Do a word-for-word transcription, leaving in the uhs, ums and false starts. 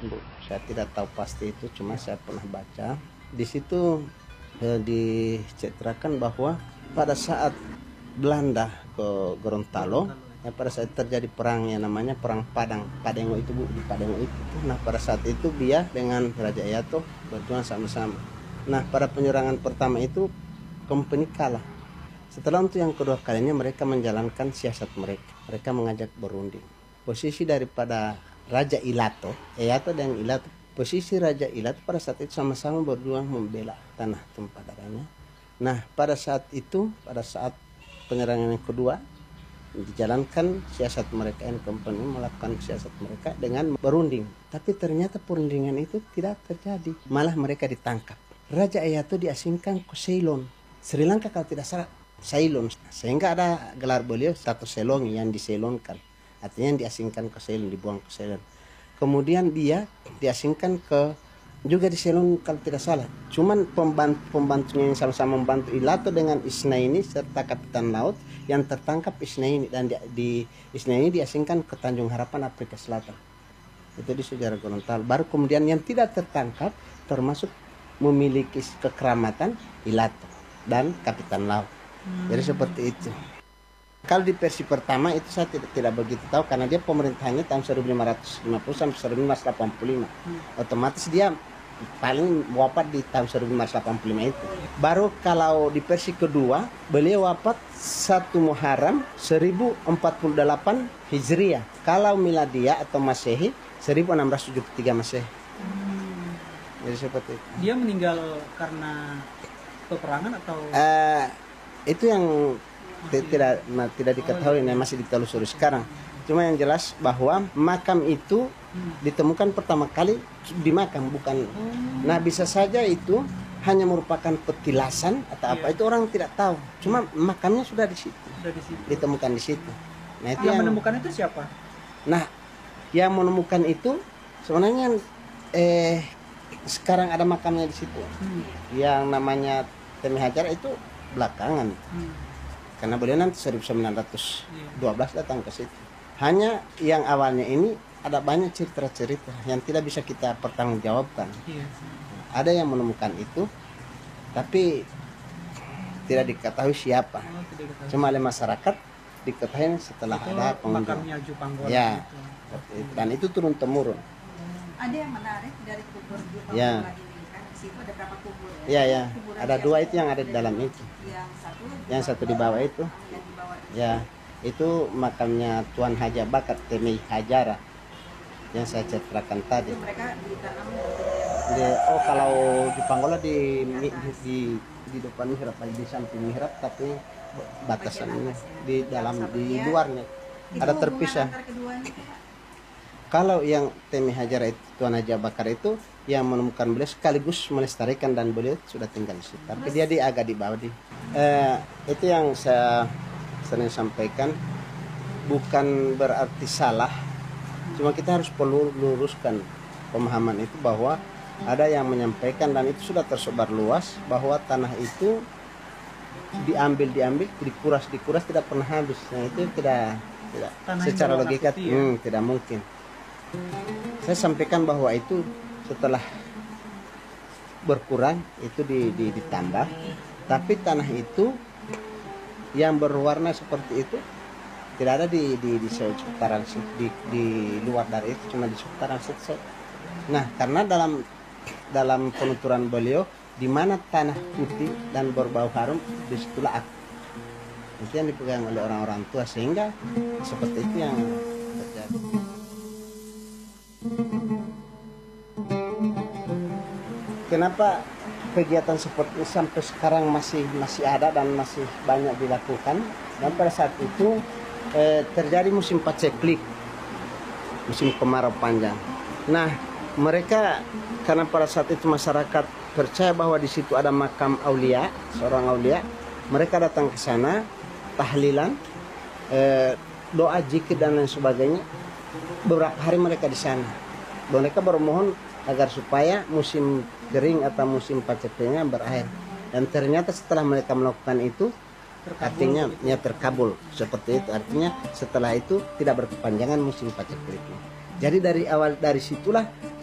Bu. Saya tidak tahu pasti itu, cuma saya pernah baca. Di situ eh, diceritakan bahwa pada saat Belanda ke Gorontalo, ya, pada saat terjadi perang yang namanya perang Padang, Padengo itu Bu, di Padengo itu. Nah, pada saat itu dia dengan Raja Eyato berjuang sama-sama. Nah, pada penyerangan pertama itu company kalah. Setelah untuk yang kedua kalinya mereka menjalankan siasat mereka. Mereka mengajak berunding. Posisi daripada Raja Ilato, Eyato dan Ilato, posisi Raja Ilato pada saat itu sama-sama berjuang membela tanah tumpah darahnya. Nah, pada saat itu, pada saat penyerangan yang kedua, dijalankan siasat mereka, yang company melakukan siasat mereka dengan berunding. Tapi ternyata perundingan itu tidak terjadi. Malah mereka ditangkap. Raja Eyato diasingkan ke Ceylon, Sri Lanka kalau tidak salah, Ceylon. Sehingga ada gelar beliau satu Selongi yang diselonkan. Artinya yang diasingkan ke Ceylon, dibuang ke Ceylon. Kemudian dia diasingkan ke juga di Ceylon kalau tidak salah. Cuman pembantu pembantunya yang sama-sama membantu Ilato dengan Isnaini serta Kapitan Laut yang tertangkap Isnaini, dan di, di Isnaini diasingkan ke Tanjung Harapan, Afrika Selatan. Itu di sejarah Gorontalo. Baru kemudian yang tidak tertangkap termasuk memiliki kekeramatan Ilato dan Kapitan Laut. Hmm. Jadi seperti itu. Kalau di versi pertama itu saya tidak, tidak begitu tahu karena dia pemerintahannya tahun seribu lima ratus lima puluh sampai seribu lima ratus delapan puluh lima. Hmm. Otomatis dia paling wafat di tahun seribu lima ratus delapan puluh lima itu. Baru kalau di versi kedua beliau wafat satu Muharram seribu empat puluh delapan Hijriah. Kalau Miladiah atau Masehi seribu enam ratus tujuh puluh tiga Masehi. Hmm. Jadi seperti itu. Dia meninggal karena peperangan atau? Uh, itu yang tidak nah, tidak diketahui, oh, iya. Masih ditelusuri sekarang. Cuma yang jelas bahwa makam itu hmm. ditemukan pertama kali di makam, bukan. Hmm. Nah, bisa saja itu hanya merupakan petilasan atau yeah. apa, itu orang tidak tahu. Cuma makamnya sudah di situ. Sudah di situ. Ditemukan di situ. Nah, itu yang, yang menemukan itu siapa? Nah, yang menemukan itu sebenarnya eh sekarang ada makamnya di situ. Hmm. Yang namanya Temi Hajar itu belakangan. Hmm. Karena beliau nanti seribu sembilan ratus dua belas datang ke situ. Hanya yang awalnya ini ada banyak cerita-cerita yang tidak bisa kita pertanggungjawabkan. Iya. Ada yang menemukan itu, tapi tidak diketahui siapa. Oh, tidak diketahui. Cuma oleh masyarakat diketahui setelah itu ada pengunjung. Ya, gitu. Dan itu turun temurun. Ada yang menarik dari kubur Jupang ya. Ini kan di situ ada berapa kubur? Ya, ya. Ada dua itu yang ada di dalam itu. Yang satu, yang satu di bawah itu. Yang di bawah itu. Ya, itu makamnya Tuan Haja Bakat Temi Hajara yang saya ceritakan tadi. Itu mereka ditanam di, oh kalau di Panggola di di, di di depan mihrab, di samping mihrab, tapi batasannya di dalam di luarnya ada terpisah. Kalau yang Temi Hajara itu, Tuan Haja Bakar itu yang menemukan beliau sekaligus melestarikan, dan beliau sudah tinggal di situ. Tapi dia di agak di bawah di. Eh, itu yang saya sering sampaikan, bukan berarti salah. Cuma kita harus perlu luruskan pemahaman itu bahwa ada yang menyampaikan dan itu sudah tersebar luas bahwa tanah itu diambil diambil dikuras dikuras tidak pernah habis. Nah, itu tidak tidak tanah secara logika ya? hmm, tidak mungkin. Saya sampaikan bahwa itu setelah berkurang itu di, di, ditambah, tapi tanah itu yang berwarna seperti itu tidak ada di di di seputaran di, di luar dari itu, cuma di seputaran situ. Nah, karena dalam dalam penuturan beliau di mana tanah putih dan berbau harum, disitulah aku. Itu yang dipegang oleh orang-orang tua, sehingga seperti itu yang terjadi. Kenapa kegiatan seperti ini sampai sekarang masih masih ada dan masih banyak dilakukan? Dan pada saat itu eh, terjadi musim paceklik, musim kemarau panjang. Nah, mereka karena pada saat itu masyarakat percaya bahwa di situ ada makam aulia, seorang aulia, mereka datang ke sana, tahlilan, eh, doa zikir dan lain sebagainya. Beberapa hari mereka di sana. Mereka bermohon agar supaya musim kering atau musim pacekliknya berakhir. Dan ternyata setelah mereka melakukan itu, terkabul. Artinya ya terkabul seperti itu. Artinya setelah itu tidak berkepanjangan musim pacekliknya. Jadi dari awal dari situlah